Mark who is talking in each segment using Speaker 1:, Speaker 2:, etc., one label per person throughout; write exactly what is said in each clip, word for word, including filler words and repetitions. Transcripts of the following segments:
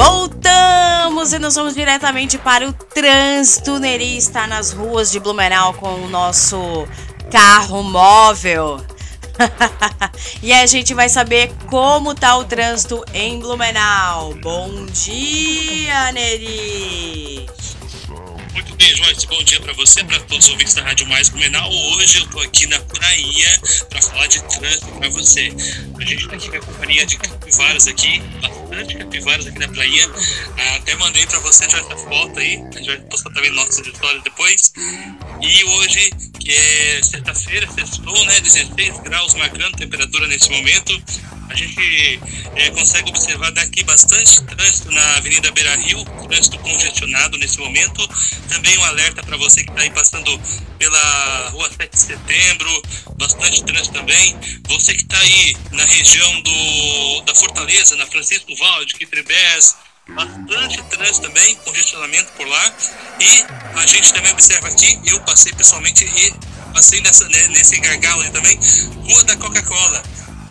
Speaker 1: Voltamos e nós vamos diretamente para o trânsito. Neri está nas ruas de Blumenau com o nosso carro móvel. E a gente vai saber como tá o trânsito em Blumenau. Bom dia, Neri!
Speaker 2: Muito bem, Joyce, bom dia para você, para todos os ouvintes da Rádio Mais Blumenau. Hoje eu tô aqui na prainha para falar de trânsito para você. A gente tá aqui com a companhia de capivaras aqui, bastante capivaras aqui na prainha. Até mandei para você já essa foto aí, a gente vai postar também nossas histórias depois. E hoje, que é sexta-feira, sextou, né, dezesseis graus marcando temperatura nesse momento. A gente é, consegue observar daqui bastante trânsito na Avenida Beira Rio, trânsito congestionado nesse momento. Também um alerta para você que está aí passando pela Rua sete de Setembro, bastante trânsito também. Você que está aí na região do, da Fortaleza, na Francisco Valde, Quitribés, bastante trânsito também, congestionamento por lá. E a gente também observa aqui, eu passei pessoalmente e passei nessa, nesse gargalo aí também, Rua da Coca-Cola.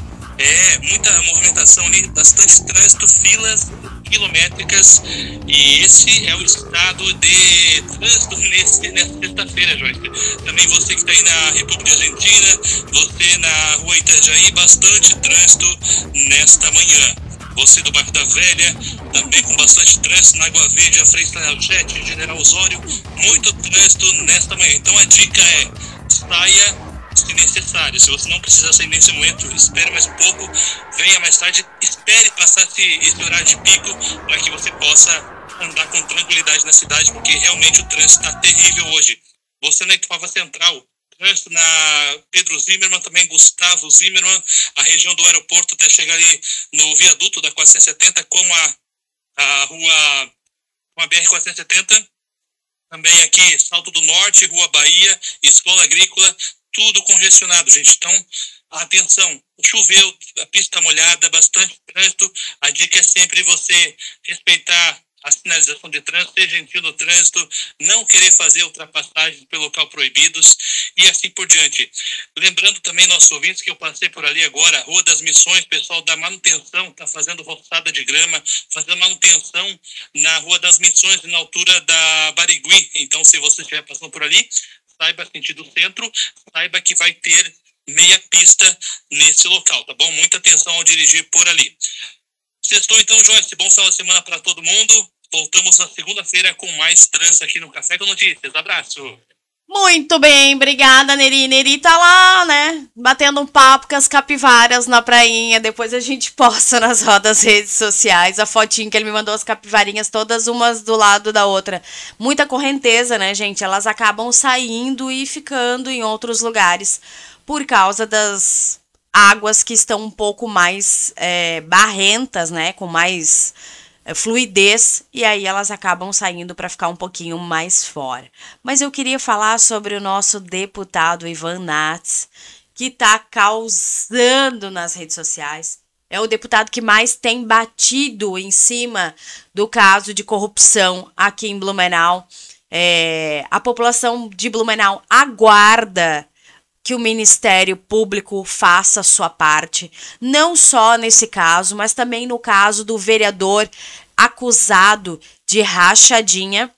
Speaker 2: É, muita movimentação ali, bastante trânsito, filas quilométricas, e esse é o estado de trânsito nesse, nessa sexta-feira, Joyce. Também você que está aí na República Argentina, você na Rua Itajaí, bastante trânsito nesta manhã. Você do bairro da Velha, também com bastante trânsito na Água Verde, a frente da Jet, General Osório, muito trânsito nesta manhã. Então a dica é, saia se necessário. Se você não precisa sair nesse momento, espere mais um pouco, venha mais tarde, espere passar esse, esse horário de pico para que você possa andar com tranquilidade na cidade, porque realmente o trânsito está terrível hoje. Você na Ituava Central, trânsito na Pedro Zimmermann, também Gustavo Zimmermann, a região do aeroporto até chegar ali no viaduto da quatrocentos e setenta com a, a rua, com a B R quatrocentos e setenta, também aqui Salto do Norte, Rua Bahia, Escola Agrícola, tudo congestionado, gente. Então, atenção, choveu, a pista está molhada, bastante trânsito. A dica é sempre você respeitar a sinalização de trânsito, ser gentil no trânsito, não querer fazer ultrapassagens pelo local proibidos e assim por diante. Lembrando também, nossos ouvintes, que eu passei por ali agora, a Rua das Missões, pessoal da manutenção está fazendo roçada de grama, fazendo manutenção na Rua das Missões, na altura da Barigui. Então, se você estiver passando por ali, saiba, sentido centro, saiba que vai ter meia pista nesse local, tá bom? Muita atenção ao dirigir por ali. Sextou então, Joyce, bom final de semana para todo mundo. Voltamos na segunda-feira com mais trânsito aqui no Café com Notícias. Abraço!
Speaker 1: Muito bem, obrigada, Neri. Neri tá lá, né, batendo um papo com as capivaras na prainha. Depois a gente posta nas rodas redes sociais a fotinho que ele me mandou, as capivarinhas todas umas do lado da outra. Muita correnteza, né, gente? Elas acabam saindo e ficando em outros lugares por causa das águas que estão um pouco mais é, barrentas, né, com mais fluidez, e aí elas acabam saindo para ficar um pouquinho mais fora. Mas eu queria falar sobre o nosso deputado Ivan Nats, que está causando nas redes sociais. É o deputado que mais tem batido em cima do caso de corrupção aqui em Blumenau. É, a população de Blumenau aguarda que o Ministério Público faça a sua parte, não só nesse caso, mas também no caso do vereador acusado de rachadinha.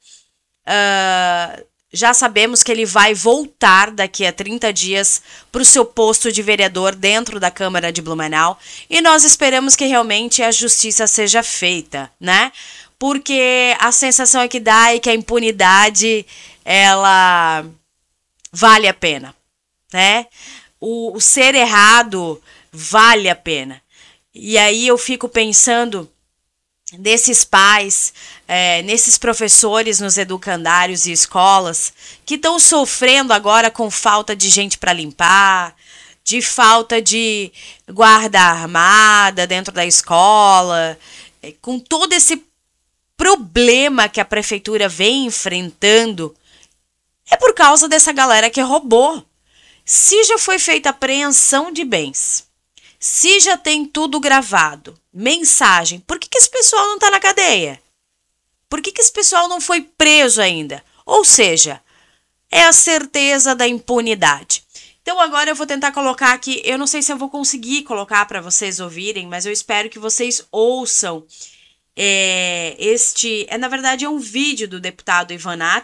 Speaker 1: Uh, já sabemos que ele vai voltar daqui a trinta dias para o seu posto de vereador dentro da Câmara de Blumenau, e nós esperamos que realmente a justiça seja feita, né? Porque a sensação é que dá é que a impunidade, ela vale a pena. Né? O, o ser errado vale a pena. E aí eu fico pensando nesses pais, é, nesses professores nos educandários e escolas que estão sofrendo agora com falta de gente para limpar, de falta de guarda armada dentro da escola, com todo esse problema que a prefeitura vem enfrentando. É por causa dessa galera que roubou. Se já foi feita apreensão de bens, se já tem tudo gravado, mensagem, por que que esse pessoal não está na cadeia? Por que que esse pessoal não foi preso ainda? Ou seja, é a certeza da impunidade. Então agora eu vou tentar colocar aqui, eu não sei se eu vou conseguir colocar para vocês ouvirem, mas eu espero que vocês ouçam é, é, este, é na verdade é um vídeo do deputado Ivan